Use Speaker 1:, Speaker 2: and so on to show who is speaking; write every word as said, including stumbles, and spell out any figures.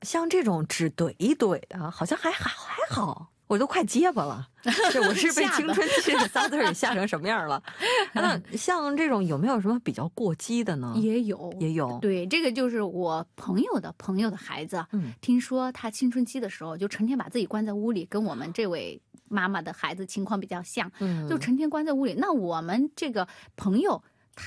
Speaker 1: 像这种只怼一怼的，好像还还还好。我都快结巴了，这我是被青春期这仨字给吓成什么样了？那像这种有没有什么比较过激的呢？
Speaker 2: 也有，
Speaker 1: 也有。
Speaker 2: 对，这个就是我朋友的朋友的孩子，嗯，听说他青春期的时候就成天把自己关在屋里，跟我们这位妈妈的孩子情况比较像，嗯，就成天关在屋里。那我们这个朋友